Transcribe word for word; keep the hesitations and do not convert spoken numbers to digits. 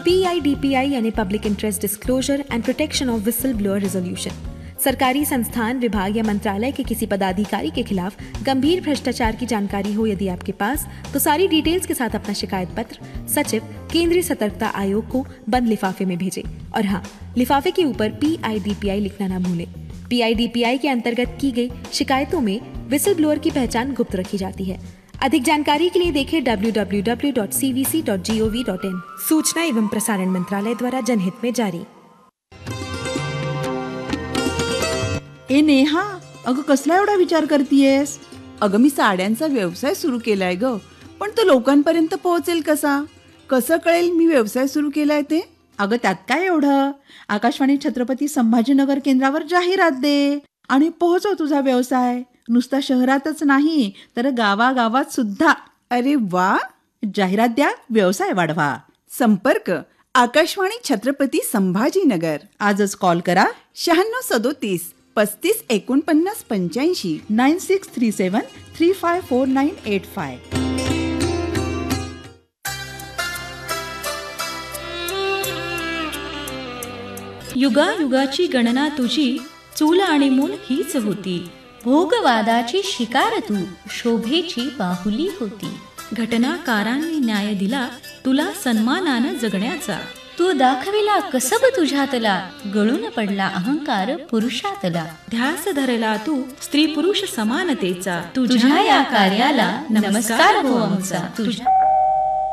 P I D P I यानी public interest disclosure end protection of whistle blower resolution. सरकारी संस्थान, विभाग या मंत्रालय के किसी पदाधिकारी के खिलाफ गंभीर भ्रष्टाचार की जानकारी हो यदि आपके पास, तो सारी डिटेल्स के साथ अपना शिकायत पत्र सचिव केंद्रीय सतर्कता आयोग को बंद लिफाफे में भेजें। और हाँ, लिफाफे के ऊपर P I D P I लिखना ना भूलें। P I D P I के अंतर्गत की गई शिकायतों में विसल ब्लोअर की पहचान गुप्त रखी जाती है। अधिक जानकारी के लिए देखें W W W dot C we C dot G O V dot in. सूचना एवं प्रसारण मंत्रालय द्वारा जनहित में जारी। ए नेहा, अगं कसला एवढा विचार करतीयेस? अगं मी साड्यांचा व्यवसाय सुरू केलाय ग, पण तो लोकांपर्यंत पोहोचेल कसा? कसं कळेल मी व्यवसाय सुरू केलाय ते? अगं त्यात काय एवढं, आकाशवाणी छत्रपती संभाजीनगर केंद्रावर जाहिरात दे आणि पोहोचव तुझा व्यवसाय. नुसता शहरातच नाही तर गावागावात सुद्धा. अरे वा, जाहिरात द्या, व्यवसाय वाढवा. संपर्क आकाशवाणी छत्रपती संभाजीनगर. आजच कॉल करा शहाण्णव सदोतीस पस्तीस एकोणपन्नास पंच्याऐंशी नाईन सिक्स थ्री सेवन three five four nine eight five. युगायुगाची गणना तुझी, चूल आणि मूल हीच होती. भोगवादाची शिकार तू, शोभेची बाहुली होती. घटनाकारांनी न्याय दिला तुला सन्मानानं जगण्याचा. तू दाखविला कसब तुझ्यातला, गळून पडला अहंकार पुरुषातला. ध्यास धरला तू स्त्री पुरुष समानतेचा. तुझ्या या कार्याला नमस्कार हो आमचा. तुझ्या